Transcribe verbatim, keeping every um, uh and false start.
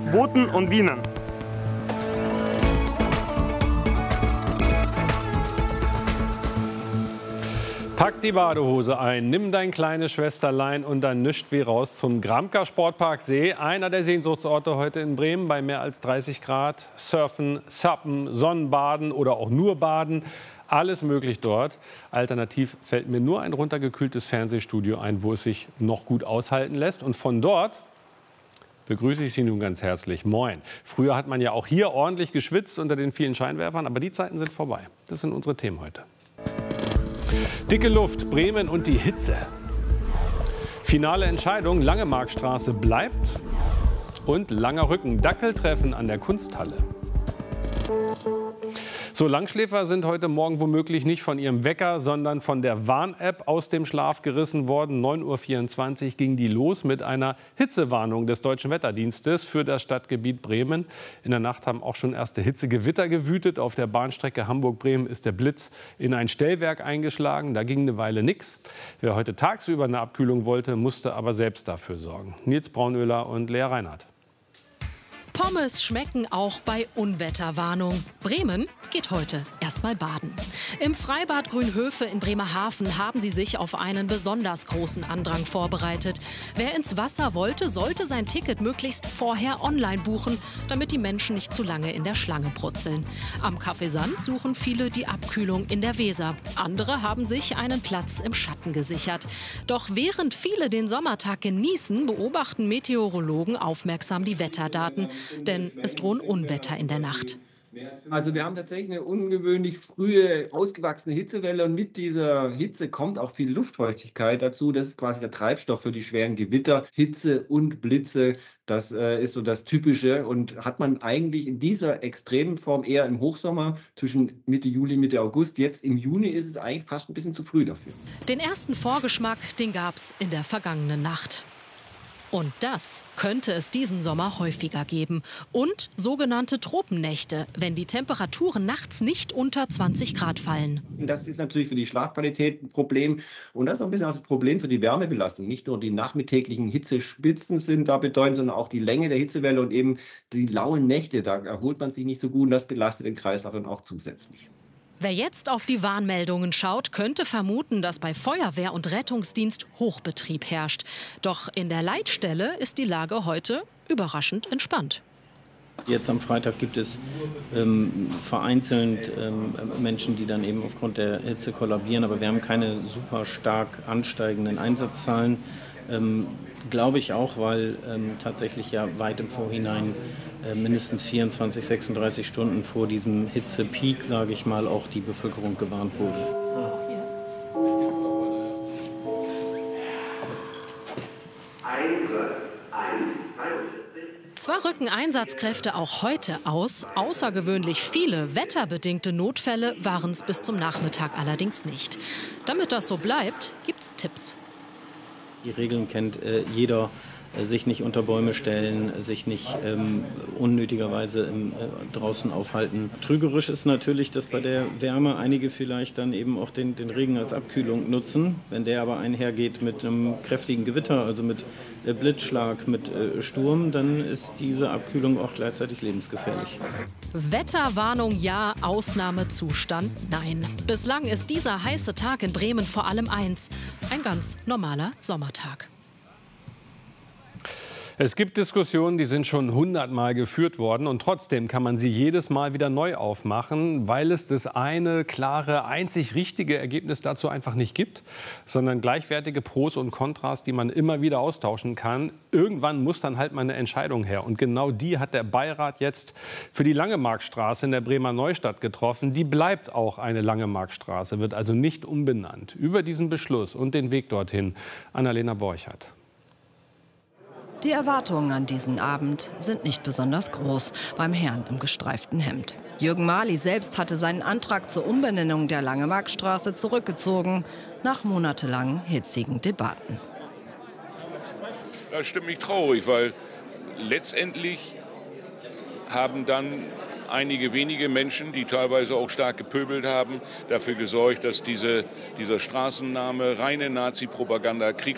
Boten und Bienen. Pack die Badehose ein, nimm dein kleines Schwesterlein und dann nischt wie raus zum Gramka Sportpark See. Einer der Sehnsuchtsorte heute in Bremen bei mehr als dreißig Grad. Surfen, Suppen, Sonnenbaden oder auch nur Baden. Alles möglich dort. Alternativ fällt mir nur ein runtergekühltes Fernsehstudio ein, wo es sich noch gut aushalten lässt. Und von dort begrüße ich Sie nun ganz herzlich. Moin. Früher hat man ja auch hier ordentlich geschwitzt unter den vielen Scheinwerfern, aber die Zeiten sind vorbei. Das sind unsere Themen heute. Dicke Luft, Bremen und die Hitze. Finale Entscheidung, Langemarkstraße bleibt. Und langer Rücken, Dackeltreffen an der Kunsthalle. So, Langschläfer sind heute Morgen womöglich nicht von ihrem Wecker, sondern von der Warn-App aus dem Schlaf gerissen worden. neun Uhr vierundzwanzig ging die los mit einer Hitzewarnung des Deutschen Wetterdienstes für das Stadtgebiet Bremen. In der Nacht haben auch schon erste Hitzegewitter gewütet. Auf der Bahnstrecke Hamburg-Bremen ist der Blitz in ein Stellwerk eingeschlagen. Da ging eine Weile nichts. Wer heute tagsüber eine Abkühlung wollte, musste aber selbst dafür sorgen. Nils Braunöhler und Lea Reinhardt. Pommes schmecken auch bei Unwetterwarnung. Bremen geht heute erstmal baden. Im Freibad Grünhöfe in Bremerhaven haben sie sich auf einen besonders großen Andrang vorbereitet. Wer ins Wasser wollte, sollte sein Ticket möglichst vorher online buchen, damit die Menschen nicht zu lange in der Schlange brutzeln. Am Café Sand suchen viele die Abkühlung in der Weser. Andere haben sich einen Platz im Schatten gesichert. Doch während viele den Sommertag genießen, beobachten Meteorologen aufmerksam die Wetterdaten. Denn es drohen Unwetter in der Nacht. Also wir haben tatsächlich eine ungewöhnlich frühe, ausgewachsene Hitzewelle. Und mit dieser Hitze kommt auch viel Luftfeuchtigkeit dazu. Das ist quasi der Treibstoff für die schweren Gewitter. Hitze und Blitze, das äh, ist so das Typische. Und hat man eigentlich in dieser extremen Form eher im Hochsommer zwischen Mitte Juli, Mitte August. Jetzt im Juni ist es eigentlich fast ein bisschen zu früh dafür. Den ersten Vorgeschmack, den gab's in der vergangenen Nacht. Und das könnte es diesen Sommer häufiger geben. Und sogenannte Tropennächte, wenn die Temperaturen nachts nicht unter zwanzig Grad fallen. Das ist natürlich für die Schlafqualität ein Problem. Und das ist auch ein bisschen auch das Problem für die Wärmebelastung. Nicht nur die nachmittäglichen Hitzespitzen sind da bedeutend, sondern auch die Länge der Hitzewelle und eben die lauen Nächte. Da erholt man sich nicht so gut und das belastet den Kreislauf dann auch zusätzlich. Wer jetzt auf die Warnmeldungen schaut, könnte vermuten, dass bei Feuerwehr und Rettungsdienst Hochbetrieb herrscht. Doch in der Leitstelle ist die Lage heute überraschend entspannt. Jetzt am Freitag gibt es ähm, vereinzelt ähm, Menschen, die dann eben aufgrund der Hitze kollabieren. Aber wir haben keine super stark ansteigenden Einsatzzahlen. Ähm, Glaube ich auch, weil ähm, tatsächlich ja weit im Vorhinein äh, mindestens vierundzwanzig, sechsunddreißig Stunden vor diesem Hitzepeak, sage ich mal, auch die Bevölkerung gewarnt wurde. Zwar rücken Einsatzkräfte auch heute aus, außergewöhnlich viele wetterbedingte Notfälle waren es bis zum Nachmittag allerdings nicht. Damit das so bleibt, gibt's Tipps. Die Regeln kennt äh, jeder, äh, sich nicht unter Bäume stellen, sich nicht ähm, unnötigerweise im, äh, draußen aufhalten. Trügerisch ist natürlich, dass bei der Wärme einige vielleicht dann eben auch den, den Regen als Abkühlung nutzen. Wenn der aber einhergeht mit einem kräftigen Gewitter, also mit äh, Blitzschlag, mit äh, Sturm, dann ist diese Abkühlung auch gleichzeitig lebensgefährlich. Wetterwarnung ja, Ausnahmezustand nein. Bislang ist dieser heiße Tag in Bremen vor allem eins: ein ganz normaler Sommertag. Es gibt Diskussionen, die sind schon hundertmal geführt worden und trotzdem kann man sie jedes Mal wieder neu aufmachen, weil es das eine klare, einzig richtige Ergebnis dazu einfach nicht gibt, sondern gleichwertige Pros und Kontras, die man immer wieder austauschen kann. Irgendwann muss dann halt mal eine Entscheidung her und genau die hat der Beirat jetzt für die Langemarkstraße in der Bremer Neustadt getroffen. Die bleibt auch eine Langemarkstraße, wird also nicht umbenannt. Über diesen Beschluss und den Weg dorthin, Annalena Borchert. Die Erwartungen an diesen Abend sind nicht besonders groß beim Herrn im gestreiften Hemd. Jürgen Marli selbst hatte seinen Antrag zur Umbenennung der Langemarkstraße zurückgezogen, nach monatelangen hitzigen Debatten. Das stimmt mich traurig, weil letztendlich haben dann einige wenige Menschen, die teilweise auch stark gepöbelt haben, dafür gesorgt, dass diese, dieser Straßenname reine Nazi-Propaganda, Kriegs